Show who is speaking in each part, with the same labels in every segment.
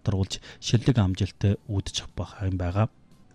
Speaker 1: гадруулж шилдэг амжилт үүдэж авах юм байгаа.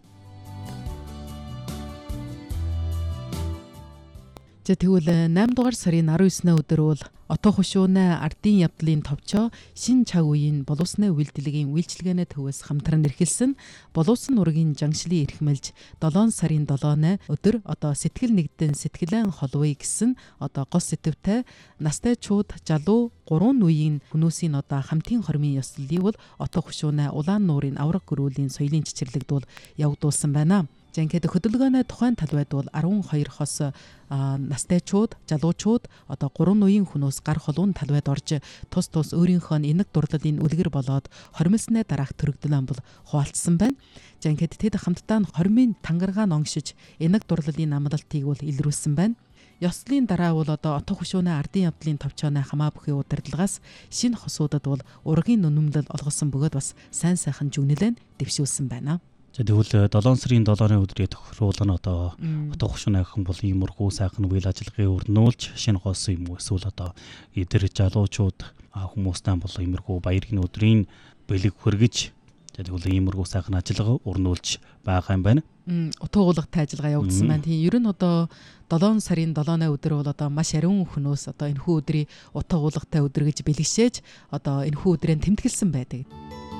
Speaker 2: Тэгвэл 8 дугаар сарын 19-ны өдөр бол Отоо хушууна ардын явдлын товчоо шин цаг үеийн боловсны үйлдвэрлэгийн үйлчилгээний төвөөс хамтран эрхэлсэн боловсон нургийн жаншлын эрхмэлж 7 сарын 7-ны өдөр сэтгэл нэгдэн сэтгэлэн холвыг гэсэн гос сэтвтэй настай чууд жалуу 3 үеийн хүмүүсийн хамтын хормын ёслолыг бол Отоо хушууна улаан нуурын авраг гөрүүлийн соёлын чичирлэгд бол явагдуулсан байна. Жинхэнэ хөдөлгөөний тухайн талбайд бол 12 хос настайчууд, жалуучууд 3 үеийн хүмүүс гар холуун талбайд орж тус өөрийнхөө энэг дурлалын үлгэр болоод хормилсны дараах төрөгдлөн бол хуваалцсан байна. Жинхэнэ тэд хамтдаа хормын тангаргаа онгшиж энэг дурлалын амлалтыг бол илрүүлсэн байна. Ёслолын дараа бол Отоо хушууна ардын явдлын товчооны хамаа бүхий удирдлагаас шинэ хосуудад бол ургийн нүнэмлэл олгосон бөгөөд бас сайн сайхан жүгнэлэн дэвшүүлсэн байна.
Speaker 1: Тэгвэл 7 сарын 7-ны өдрийн тохируулна Отоо хушууна гэх юм бол иймэрхүү сайхан үйл ажиллагааны өрнүүлж шинэ хос юм эсвэл эдэр жалуучууд хүмүүстэй бол иймэрхүү баярын өдрийн бэлэг хөргөж тэгвэл иймэрхүү сайхан ажиллагаа өрнүүлж байгаа юм байна.
Speaker 2: Утга уулгатай ажиллагаа явагдсан байна. Тийм ер нь 7 сарын 7-ны өдөр бол маш ариун хөнөөс энэхүү өдрийн утга уулгатай өдөр гэж бэлгшээж энэхүү өдрийн тэмдэглэсэн байдаг.